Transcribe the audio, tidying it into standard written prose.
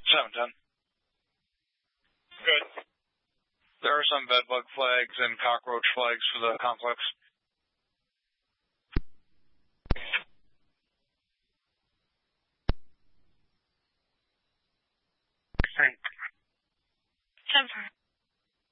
710. Good. There are some bedbug flags and cockroach flags for the complex.